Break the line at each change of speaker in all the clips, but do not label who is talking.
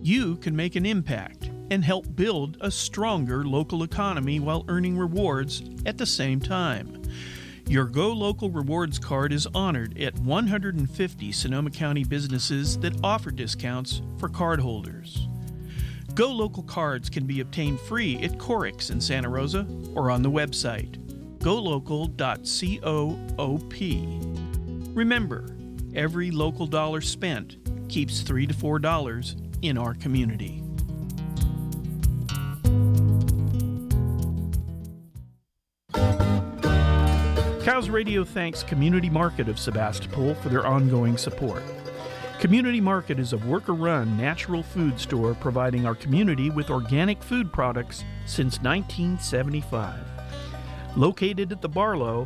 You can make an impact and help build a stronger local economy while earning rewards at the same time. Your Go Local Rewards card is honored at 150 Sonoma County businesses that offer discounts for cardholders. Go Local cards can be obtained free at Corix in Santa Rosa or on the website golocal.coop. Remember, every local dollar spent keeps $3 to $4 in our community. Cows Radio thanks Community Market of Sebastopol for their ongoing support. Community Market is a worker-run natural food store providing our community with organic food products since 1975. Located at the Barlow,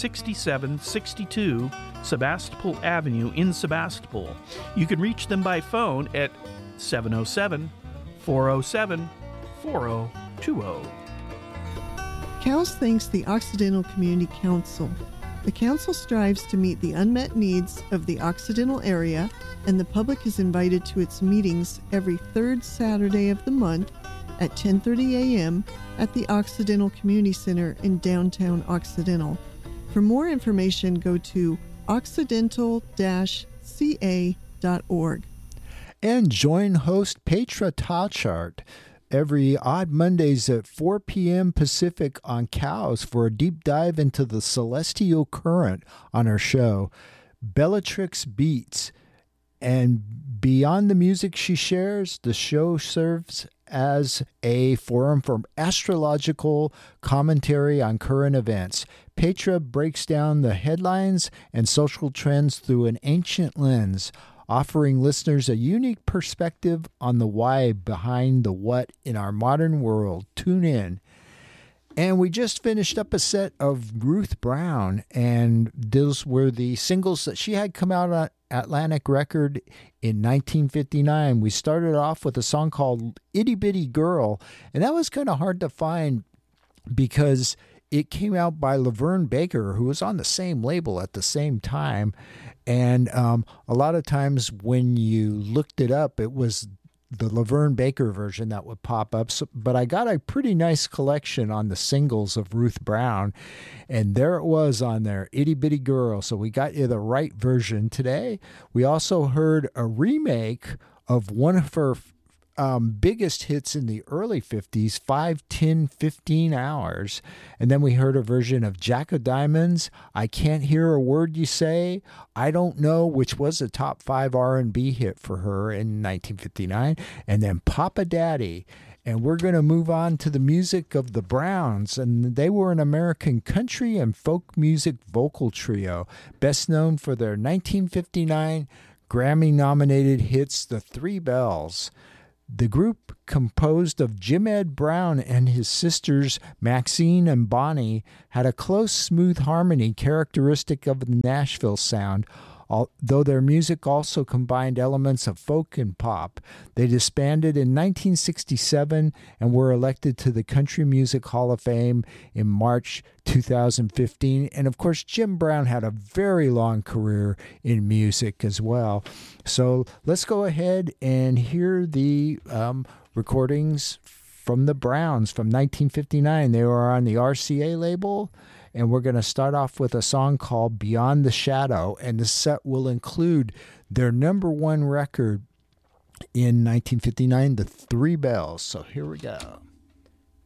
6762 Sebastopol Avenue in Sebastopol. You can reach them by phone at 707-407-4020.
COWS thanks the Occidental Community Council. The council strives to meet the unmet needs of the Occidental area, and the public is invited to its meetings every third Saturday of the month at 10:30 a.m. at the Occidental Community Center in downtown Occidental. For more information, go to occidental-ca.org.
And join host Petra Tauchart every odd Mondays at 4 p.m. Pacific on COWS for a deep dive into the celestial current on our show, Bellatrix Beats. And beyond the music she shares, the show serves as a forum for astrological commentary on current events. Petra breaks down the headlines and social trends through an ancient lens, offering listeners a unique perspective on the why behind the what in our modern world. Tune in. And we just finished up a set of Ruth Brown, and those were the singles that she had come out on Atlantic Record in 1959. We started off with a song called Itty Bitty Girl, and that was kind of hard to find because it came out by Laverne Baker, who was on the same label at the same time. And a lot of times when you looked it up, it was the Laverne Baker version that would pop up. So, but I got a pretty nice collection on the singles of Ruth Brown, and there it was on there, Itty Bitty Girl. So we got you the right version today. We also heard a remake of one of her biggest hits in the early 50s, 5, 10, 15 hours. And then we heard a version of Jack of Diamonds, I Can't Hear a Word You Say, I Don't Know, which was a top 5 R&B hit for her in 1959. And then Papa Daddy. And we're going to move on to the music of the Browns. And they were an American country and folk music vocal trio, best known for their 1959 Grammy-nominated hits, The Three Bells. The group, composed of Jim Ed Brown and his sisters Maxine and Bonnie, had a close, smooth harmony characteristic of the Nashville sound, though their music also combined elements of folk and pop. They disbanded in 1967 and were elected to the Country Music Hall of Fame in March 2015. And of course, Jim Brown had a very long career in music as well. So let's go ahead and hear the recordings from the Browns from 1959. They were on the RCA label. And we're going to start off with a song called Beyond the Shadow. And the set will include their number one record in 1959, The Three Bells. So here we go.